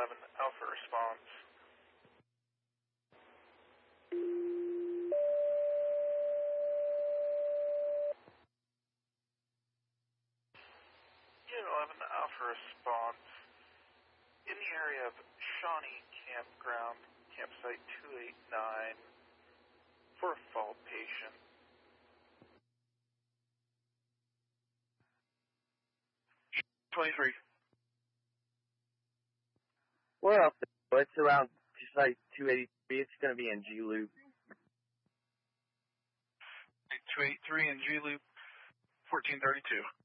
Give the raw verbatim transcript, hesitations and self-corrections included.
eleven Alpha response. Unit eleven Alpha response. In the area of Shawnee Campground, campsite two eight nine, for a fall patient. twenty-three. We're up there. It's around site two eighty-three. It's going to be in G Loop. two eighty-three in G Loop, fourteen thirty-two.